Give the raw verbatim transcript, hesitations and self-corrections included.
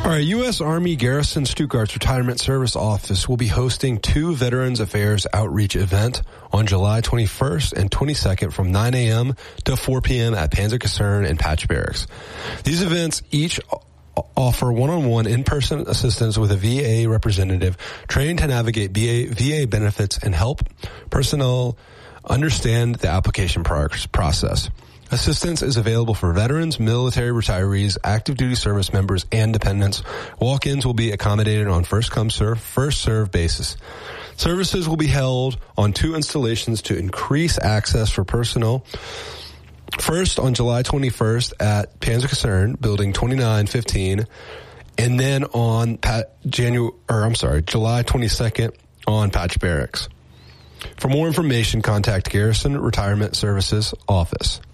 All right, U S. Army Garrison Stuttgart's Retirement Service Office will be hosting two Veterans Affairs outreach event on July twenty-first and twenty-second from nine a.m. to four p.m. at Panzerkaserne and Patch Barracks. These events each offer one-on-one in-person assistance with a V A representative trained to navigate V A, V A benefits and help personnel understand the application process. Assistance is available for veterans, military retirees, active duty service members, and dependents. Walk-ins will be accommodated on first-come, serve, first-served basis. Services will be held on two installations to increase access for personnel. First on July twenty-first at Panzerkaserne, Building twenty-nine fifteen, and then on Pat, January, or I'm sorry, July twenty-second on Patch Barracks. For more information, contact Garrison Retirement Services Office.